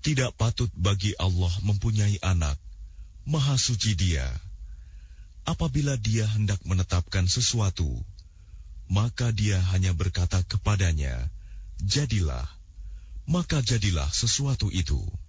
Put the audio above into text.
Tidak patut bagi Allah mempunyai anak. Maha suci Dia. Apabila Dia hendak menetapkan sesuatu, maka Dia hanya berkata kepadanya, jadilah, maka jadilah sesuatu itu.